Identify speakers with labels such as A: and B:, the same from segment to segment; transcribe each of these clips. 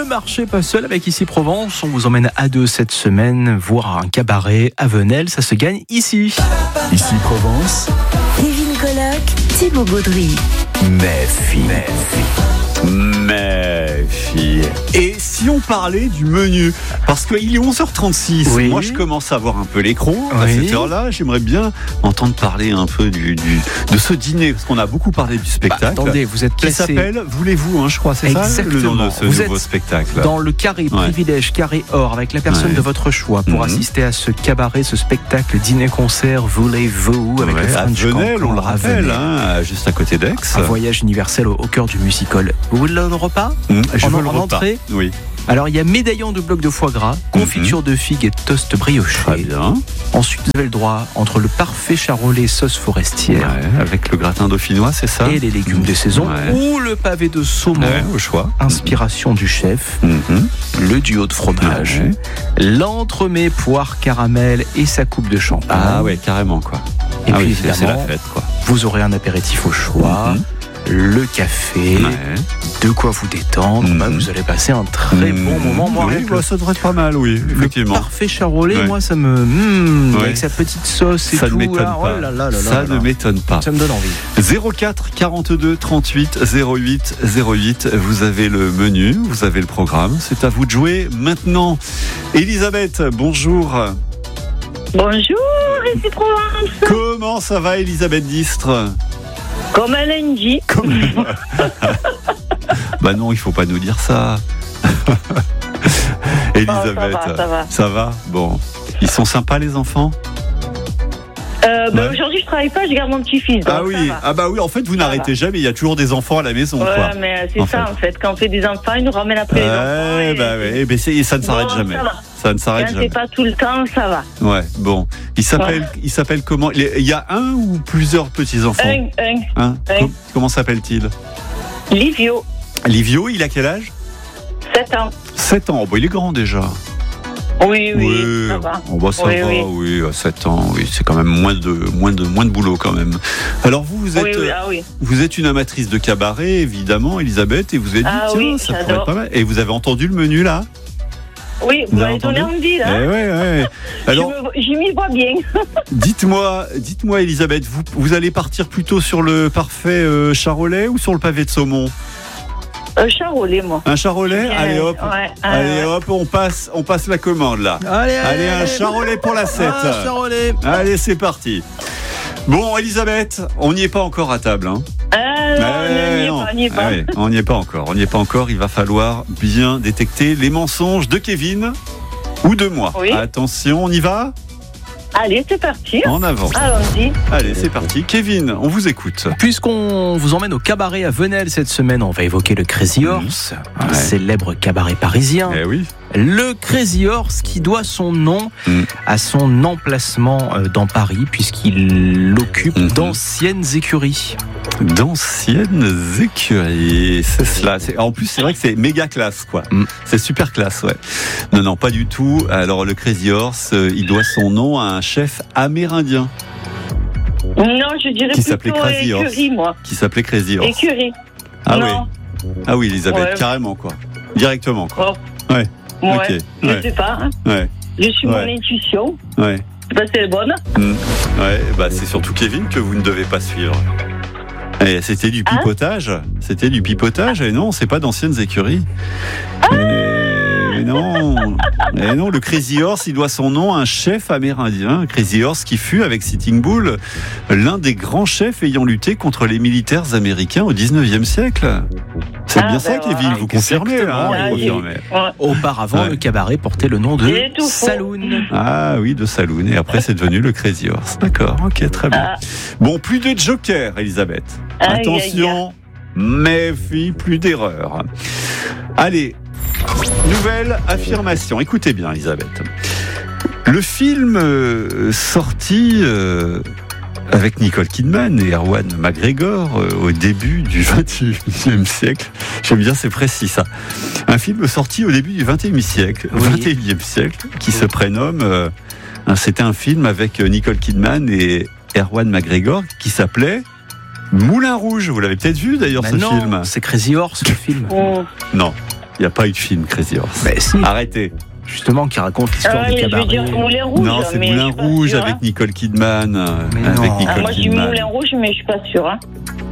A: marchez pas seul avec Ici Provence. On vous emmène à deux cette semaine voir un cabaret à Venelle. Ça se gagne ici.
B: Ici Provence.
C: Kevin Colloque, Thibaut Gaudry.
B: Mes filles. Et si on parlait du menu, parce qu'il est 11h36,
A: oui.
B: Moi je commence à avoir un peu l'écran à
A: Oui.
B: cette heure-là. J'aimerais bien entendre parler un peu de ce dîner, parce qu'on a beaucoup parlé du spectacle.
A: Attendez, vous êtes
B: qui
A: placé
B: s'appelle Voulez-vous, je crois, c'est
A: Exactement.
B: ça le nom de ce
A: Vous
B: nouveau
A: êtes
B: spectacle.
A: dans le carré privilège, carré or, avec la personne de votre choix pour assister à ce cabaret, ce spectacle, dîner-concert, Voulez-vous, avec le
B: à
A: French
B: Venelle,
A: Cancan,
B: on le
A: à
B: rappelle,
A: Venelle.
B: juste à côté d'Aix.
A: Un voyage universel au cœur du musical. Vous voulez le repas
B: Je
A: En
B: veux le repas.
A: entrée.
B: Oui.
A: Alors il y a médaillon de blocs de foie gras, confiture de figues et toast brioché.
B: Très bien.
A: Ensuite vous avez le droit entre le parfait charolais sauce forestière
B: Avec le gratin dauphinois, c'est ça?
A: et les légumes de saison, ou le pavé de saumon,
B: Au choix.
A: inspiration du chef, le duo de fromage,
B: Ouais.
A: l'entremets poire caramel et sa coupe de champagne.
B: Ah ouais, carrément quoi.
A: Et puis
B: c'est la
A: évidemment,
B: fête quoi.
A: vous aurez un apéritif au choix, le café, de quoi vous détendre. Vous allez passer un très bon moment. Moi,
B: Oui,
A: rien que
B: ça devrait être pas mal, oui,
A: le
B: effectivement.
A: parfait charolais,
B: Ouais.
A: moi ça me
B: Ouais.
A: avec sa petite sauce et
B: Ça
A: tout.
B: ne m'étonne
A: là,
B: pas.
A: oh là là là
B: Ça
A: là
B: ne
A: là.
B: m'étonne pas.
A: Ça me donne envie.
B: 04 42 38 08 08. Vous avez le menu, vous avez le programme. C'est à vous de jouer maintenant. Elisabeth, bonjour.
D: Bonjour, ici Provence.
B: Comment ça va, Elisabeth Distre?
D: Comme un lundi.
B: Bah non, il faut pas nous dire ça. Elisabeth,
D: ça va.
B: Ça va. Bon, ils sont sympas les enfants? Ouais.
D: Aujourd'hui, je travaille pas, je garde mon petit-fils.
B: Ah
D: donc
B: oui,
D: ça va.
B: bah oui. En fait, vous n'arrêtez jamais. Il y a toujours des enfants à la maison,
D: Ouais,
B: quoi.
D: mais c'est
B: En
D: ça en fait. Quand on fait des enfants, ils nous ramènent après les enfants. Et...
B: ouais, et ça ne s'arrête
D: Bon,
B: jamais.
D: ça va.
B: Ça ne s'arrête
D: Quand
B: jamais.
D: c'est pas tout le temps, ça va.
B: Ouais, bon. Il s'appelle comment? Il y a un ou plusieurs petits enfants?
D: Un.
B: Comment s'appelle-t-il?
D: Livio,
B: Livio, il a quel âge?
D: 7 ans.
B: 7 ans. Bon, il est grand déjà.
D: Oui, ça va.
B: Oh, bah, ça
D: Oui,
B: va,
D: oui.
B: oui, à 7 ans, oui, c'est quand même moins de boulot quand même. Alors vous êtes,
D: Oui.
B: vous êtes une amatrice de cabaret, évidemment, Elisabeth, et vous avez dit
D: Ah
B: tiens,
D: oui,
B: ça pourrait
D: j'adore.
B: être pas mal. Et vous avez entendu le menu là?
D: Oui, vous
B: Vous
D: m'avez
B: avez
D: donné
B: entendu
D: envie, là.
B: Eh ouais. Alors,
D: Je m'y vois bien.
B: dites-moi, Elisabeth, vous allez partir plutôt sur le parfait charolais ou sur le pavé de saumon?
D: Charolais, moi.
B: Un charolais? Allez hop,
D: Ouais,
B: allez hop, on passe la commande là. Allez, un charolais pour la 7.
A: Un charolais.
B: Allez, c'est parti. Bon, Elisabeth, on n'y est pas encore à table, hein.
D: On n'y est pas.
B: Ah ouais, on n'y est pas encore. Il va falloir bien détecter les mensonges de Kevin ou de moi.
D: Oui.
B: Attention, on y va?
D: Allez, c'est parti.
B: En avant.
D: Allons-y.
B: Allez, c'est parti. Kevin, on vous écoute.
A: Puisqu'on vous emmène au cabaret à Venelle cette semaine, on va évoquer le Crazy Horse, un célèbre cabaret parisien.
B: Eh oui.
A: Le Crazy Horse qui doit son nom à son emplacement dans Paris, puisqu'il occupe d'anciennes écuries.
B: D'anciennes écuries, c'est cela. En plus, c'est vrai que c'est méga classe, quoi. C'est super classe, ouais. Non, pas du tout. Alors, le Crazy Horse, il doit son nom à un chef amérindien
D: Non, je dirais
B: qui s'appelait
D: plutôt
B: Crazy Horse.
D: écurie, moi.
B: Qui s'appelait Crazy Horse.
D: Écurie.
B: Ah
D: Non.
B: oui. Ah oui, Elisabeth,
D: Ouais.
B: carrément, quoi. Directement, quoi.
D: Oh.
B: Ouais.
D: Ouais.
B: Ok.
D: Je
B: Ouais.
D: sais pas. Hein.
B: Ouais.
D: Je suis
B: Ouais.
D: mon intuition.
B: Ouais.
D: Je sais pas si elle est bonne.
B: Ouais. Bah, c'est surtout Kevin que vous ne devez pas suivre. Et c'était du pipotage. C'était du pipotage. Et non, c'est pas d'anciennes écuries. Et non, le Crazy Horse, il doit son nom à un chef amérindien, Crazy Horse, qui fut, avec Sitting Bull, l'un des grands chefs ayant lutté contre les militaires américains au 19e siècle. C'est bien ça, Kevin,
D: voilà.
B: vous confirmez,
A: Exactement,
B: vous
A: oui.
B: confirmez.
D: Ouais.
A: Auparavant, le cabaret portait le nom de
D: C'est tout faux.
A: Saloon.
B: Ah oui, de Saloon. Et après, c'est devenu le Crazy Horse. D'accord, ok, très bien. Bon, plus de joker, Elisabeth.
D: Aïe,
B: Attention, méfie, plus d'erreurs. Allez, nouvelle affirmation. Écoutez bien, Elisabeth. Le film sorti avec Nicole Kidman et Erwan McGregor au début du XXIe siècle. J'aime bien, c'est précis ça. Un film sorti au début du XXIe siècle, qui se prénomme. C'était un film avec Nicole Kidman et Erwan McGregor qui s'appelait Moulin Rouge. Vous l'avez peut-être vu d'ailleurs, ce film.
A: C'est Crazy Horse, le film.
B: Non. Il n'y a pas eu de film Crazy Horse.
A: Ben si,
B: Arrêtez.
A: justement, qui raconte l'histoire du
D: Je veux
A: cabaret.
D: dire Moulin Rouge.
B: Non, c'est
D: mais je
B: Moulin
D: suis pas
B: Rouge
D: sûre,
B: avec
D: hein.
B: Nicole Kidman.
A: Mais
B: Avec
A: non.
B: Nicole
D: Moi, je dis
B: Kidman.
D: Moulin Rouge, mais je suis pas sûre. Hein.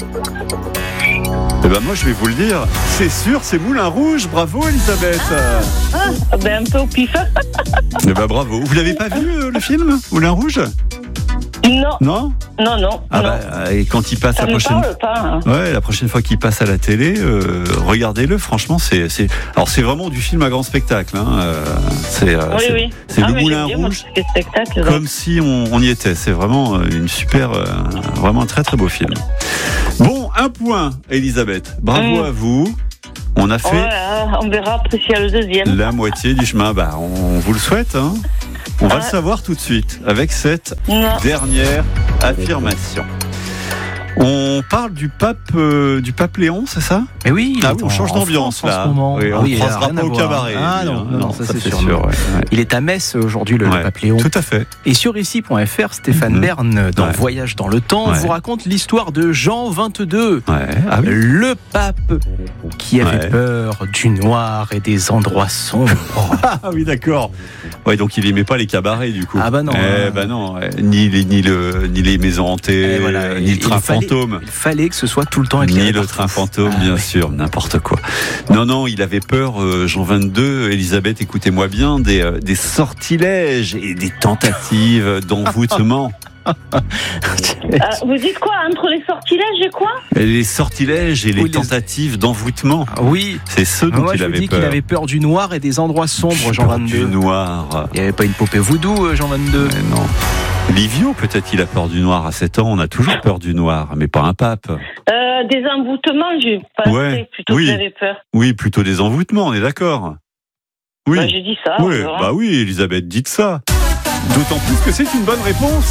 B: Eh ben moi, je vais vous le dire. C'est sûr, c'est Moulin Rouge. Bravo, Elisabeth.
D: Ben, un peu au pif.
B: Eh ben bravo. Vous l'avez pas vu le film Moulin Rouge?
D: Non,
B: Non.
D: non.
B: Ah bah, et quand il passe
D: Ça
B: la
D: me
B: prochaine.
D: parle pas. Hein.
B: Ouais, la prochaine fois qu'il passe à la télé, regardez-le. Franchement, alors c'est vraiment du film à grand spectacle. Hein. C'est
D: Oui.
B: c'est le
D: mais
B: Moulin
D: j'aime bien, moi,
B: Rouge,
D: tout ce qui est spectacle.
B: comme si on y était. C'est vraiment une super, vraiment un très très beau film. Bon, un point, Elisabeth. Bravo à vous. On a fait
D: Voilà, on verra après s'il y a le deuxième.
B: la moitié du chemin. Bah, on vous le souhaite. Hein. On va le savoir tout de suite avec cette
D: Non.
B: dernière affirmation. On parle du pape Léon, c'est ça?
A: Mais oui, il est
B: On change
A: en
B: d'ambiance
A: France
B: là.
A: en ce moment.
B: Oui,
A: Ah
B: on
A: oui,
B: ne
A: il a
B: croisera
A: rien
B: pas
A: à
B: au
A: voir.
B: cabaret.
A: Ah
B: lui,
A: non, ça c'est sûr.
B: ouais.
A: Il est à Metz aujourd'hui, le
B: Ouais.
A: pape Léon.
B: Tout à fait.
A: Et sur ici.fr, Stéphane Bern, dans
B: Ouais.
A: Voyage dans le temps,
B: Ouais.
A: vous raconte l'histoire de Jean XXII,
B: Ouais. Ah oui.
A: le pape qui avait
B: Ouais.
A: peur du noir et des endroits sombres.
B: Ah oui, d'accord. Ouais, donc il aimait pas les cabarets du coup.
A: Ah bah non.
B: Bah non. Ni les maisons hantées,
A: Et voilà,
B: ni le train
A: fallait-
B: fantôme.
A: Il fallait que ce soit tout le temps éclairé
B: Ni le
A: partout.
B: train fantôme,
A: Ah
B: bien
A: oui.
B: sûr, n'importe quoi. Non, il avait peur, Jean XXII, Elisabeth, écoutez-moi bien, des sortilèges et des tentatives d'envoûtement.
D: Vous dites quoi? Entre les sortilèges et quoi?
B: Les sortilèges et les
A: Oui, les-
B: tentatives d'envoûtement.
A: Ah oui.
B: C'est ce dont
A: Moi,
B: il
A: je vous
B: avait
A: dis
B: peur.
A: qu'il avait peur du noir et des endroits sombres, Jean
B: Peur du
A: XXII.
B: noir.
A: Il n'y avait pas une poupée voodoo, Jean XXII.
B: Mais non. Livio, peut-être qu'il a peur du noir. À 7 ans, on a toujours peur du noir, mais pas un pape.
D: Des envoûtements, j'ai pensé
B: Ouais,
D: plutôt
B: oui.
D: que j'avais peur.
B: Oui, plutôt des envoûtements, on est d'accord. Oui.
D: Bah, j'ai dit ça. on
B: Oui,
D: verra.
B: bah oui, Elisabeth, dites ça. D'autant plus que c'est une bonne réponse.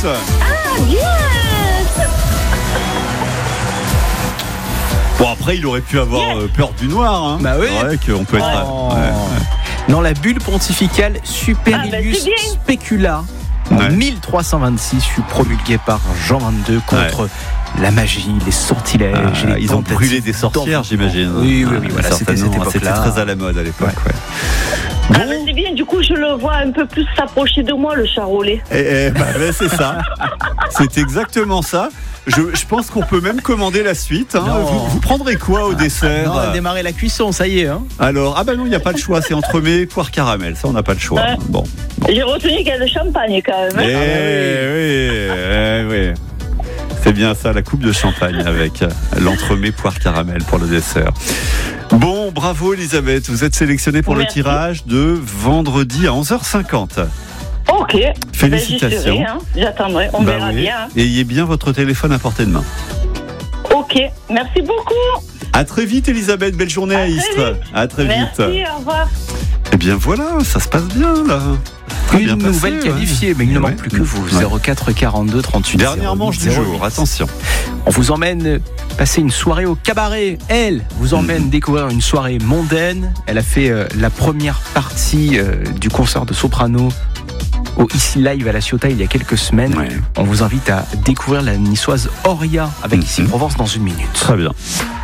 B: Bon, après, il aurait pu avoir peur du noir. Hein.
A: Bah oui.
B: C'est vrai qu'on peut être.
A: Oh.
B: Ouais.
A: Dans la bulle pontificale Superilius
D: c'est bien.
A: Specula, en
B: Ouais.
A: 1326, fut promulgué par Jean XXII contre la magie, les sortilèges. et les
B: Ils ont
A: tentatives
B: brûlé des sorcières,
A: d'envoûtement.
B: j'imagine.
A: Oui, voilà, c'était cette
B: Certainement,
A: époque-là.
B: C'était très à la mode à l'époque. Ouais.
D: Ah, bah, c'est bien, du coup, je le vois un peu plus s'approcher de moi, le charolais.
B: C'est ça. C'est exactement ça. Je pense qu'on peut même commander la suite. Hein.
A: Non.
B: Vous prendrez quoi au dessert?
A: Non, on a démarré la cuisson, ça y est. Hein.
B: Alors, non, il n'y a pas le choix. C'est entremets, poire caramel. Ça, on n'a pas le choix.
D: Ouais.
B: Bon.
D: J'ai retenu qu'il y a de champagne quand même.
B: Oui. C'est bien ça, la coupe de champagne avec l'entremet poire caramel pour le dessert. Bon, bravo Elisabeth. Vous êtes sélectionnée pour
D: Merci.
B: le tirage de vendredi à 11h50.
D: Ok.
B: Félicitations.
D: Ben, j'y serai, hein. J'attendrai, on verra
B: oui.
D: bien. hein.
B: Ayez bien votre téléphone à portée de main.
D: Ok, merci beaucoup.
B: À très vite Elisabeth, belle journée à
D: très
B: Istres.
D: vite.
B: À très
D: Merci,
B: vite.
D: au revoir.
B: Eh bien voilà, ça se passe bien là. Très bien
A: Une
B: passé,
A: nouvelle
B: ouais.
A: qualifiée, mais il ne
B: Ouais.
A: manque plus que vous.
B: Ouais.
A: 04 42 38
B: Dernière
A: 08,
B: manche du
A: 08.
B: jour, attention.
A: On vous emmène passer une soirée au cabaret. Elle vous emmène découvrir une soirée mondaine. Elle a fait la première partie du concert de soprano au Ici Live à La Ciotat il y a quelques semaines.
B: Ouais.
A: On vous invite à découvrir la niçoise Auria avec Ici Provence dans une minute.
B: Très bien.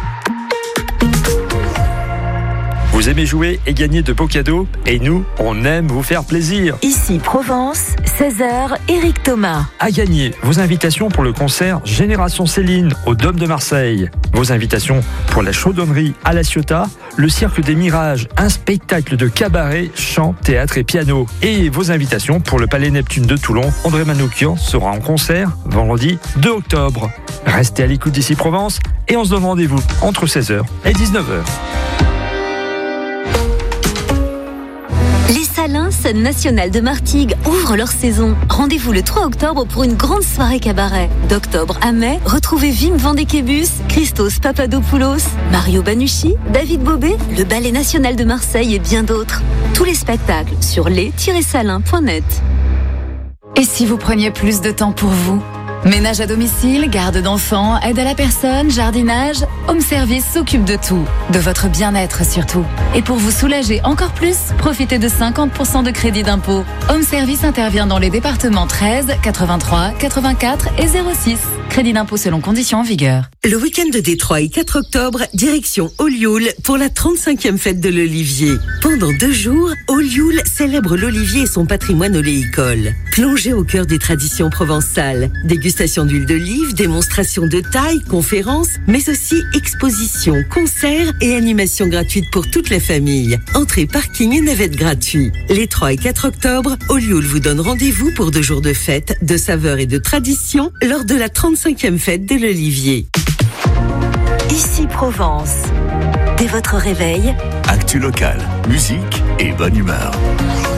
E: Vous aimez jouer et gagner de beaux cadeaux? Et nous, on aime vous faire plaisir.
C: Ici Provence, 16h, Éric Thomas.
E: À gagner vos invitations pour le concert Génération Céline au Dôme de Marseille. Vos invitations pour la chaudonnerie à La Ciotat, le Cirque des Mirages, un spectacle de cabaret, chant, théâtre et piano. Et vos invitations pour le Palais Neptune de Toulon. André Manoukian sera en concert vendredi 2 octobre. Restez à l'écoute d'Ici Provence et on se donne rendez-vous entre 16h et 19h.
F: Les Salins, scène nationale de Martigues, ouvrent leur saison. Rendez-vous le 3 octobre pour une grande soirée cabaret. D'octobre à mai, retrouvez Wim Vandekebus, Christos Papadopoulos, Mario Banucci, David Bobet, le Ballet national de Marseille et bien d'autres. Tous les spectacles sur les-salins.net.
G: Et si vous preniez plus de temps pour vous? Ménage à domicile, garde d'enfants, aide à la personne, jardinage, Home Service s'occupe de tout, de votre bien-être surtout. Et pour vous soulager encore plus, profitez de 50% de crédit d'impôt. Home Service intervient dans les départements 13, 83, 84 et 06. Crédit d'impôt selon conditions en vigueur.
H: Le week-end des 3 et 4 octobre, direction Olioul pour la 35e fête de l'Olivier. Pendant 2 jours, Olioul célèbre l'olivier et son patrimoine oléicole. Plongez au cœur des traditions provençales. Dégustation d'huile d'olive, démonstration de taille, conférences, mais aussi expositions, concerts et animations gratuites pour toute la famille. Entrée, parking et navette gratuits. Les 3 et 4 octobre, Olioul vous donne rendez-vous pour 2 jours de fête, de saveurs et de traditions lors de la 35e fête de l'Olivier.
C: Ici Provence. Dès votre réveil,
I: actu local, musique et bonne humeur.